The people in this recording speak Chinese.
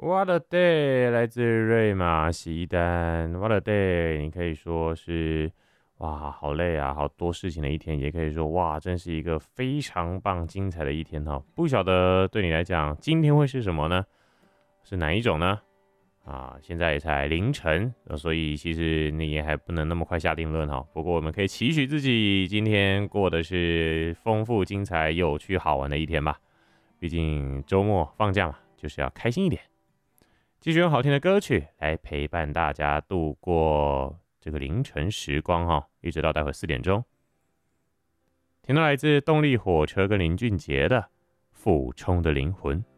What a day，来自瑞玛席丹。What a day，你可以说是哇，好累啊，好多事情的一天，也可以说哇，真是一个非常棒、精彩的一天哈。不晓得对你来讲，今天会是什么呢？是哪一种呢？啊，现在也才凌晨，所以其实你也还不能那么快下定论哈。不过我们可以期许自己今天过的是丰富、精彩、有趣、好玩的一天吧。毕竟周末放假嘛，就是要开心一点。继续用好听的歌曲来陪伴大家度过这个凌晨时光哈，一直到待会4点钟。听到来自动力火车跟林俊杰的《俯冲的灵魂》。